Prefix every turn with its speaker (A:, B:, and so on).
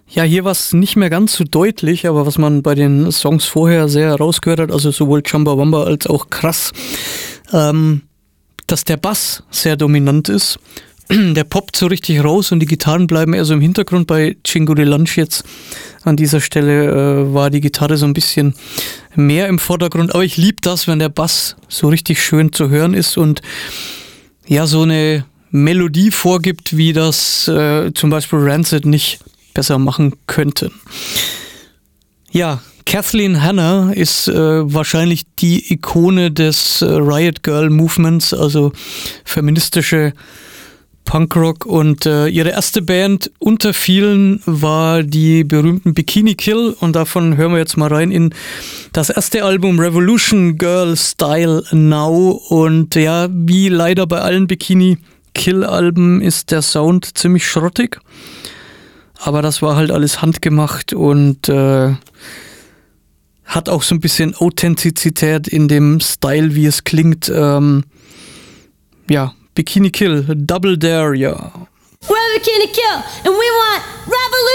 A: Ja, hier war es nicht mehr ganz so deutlich, aber was man bei den Songs vorher sehr herausgehört hat, also sowohl Chumbawamba als auch Krass, dass der Bass sehr dominant ist. Der poppt so richtig raus und die Gitarren bleiben eher so im Hintergrund. Bei Chingo de Lunch jetzt an dieser Stelle war die Gitarre so ein bisschen mehr im Vordergrund. Aber ich liebe das, wenn der Bass so richtig schön zu hören ist und ja, so eine Melodie vorgibt, wie das zum Beispiel Rancid nicht besser machen könnten. Ja, Kathleen Hanna ist wahrscheinlich die Ikone des Riot Girl Movements, also feministische Punkrock, und ihre erste Band unter vielen war die berühmten Bikini Kill, und davon hören wir jetzt mal rein in das erste Album Revolution Girl Style Now. Und ja, wie leider bei allen Bikini Kill Alben ist der Sound ziemlich schrottig, aber das war halt alles handgemacht und hat auch so ein bisschen Authentizität in dem Style, wie es klingt. Ja, Bikini Kill, Double Dare, ja.
B: We're Bikini Kill and we want revolution!